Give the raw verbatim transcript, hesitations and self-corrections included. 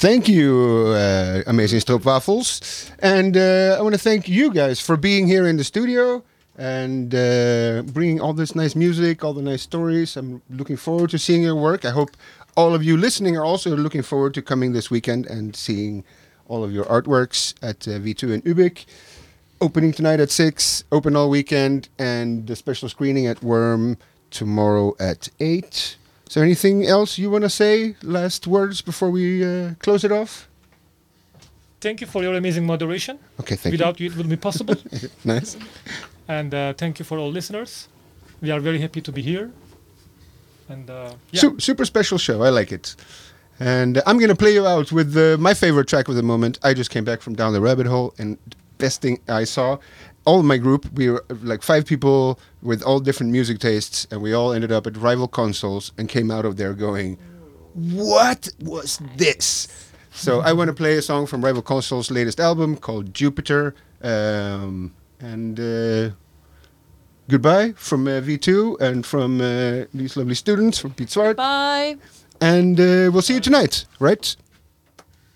Thank you, uh, Amazing Stroopwafels. And uh, I want to thank you guys for being here in the studio and uh, bringing all this nice music, all the nice stories. I'm looking forward to seeing your work. I hope all of you listening are also looking forward to coming this weekend and seeing all of your artworks at uh, V two in Ubik. Opening tonight at six, open all weekend, and the special screening at Worm tomorrow at eight. Is there anything else you want to say? Last words before we uh, close it off? Thank you for your amazing moderation. Okay, thank Without you. you, it wouldn't be possible. Nice. And uh, thank you for all listeners. We are very happy to be here. And uh, yeah. Su- super special show. I like it. And uh, I'm going to play you out with uh, my favorite track of the moment. I just came back from Down the Rabbit Hole, and the best thing I saw, all of my group, we were uh, like five people with all different music tastes, and we all ended up at Rival Consoles and came out of there going, what was this? So I want to play a song from Rival Consoles' latest album called Jupiter. Um, and uh, goodbye from uh, V two and from uh, these lovely students, from Piet Zwart. Bye. And uh, we'll see you tonight, right?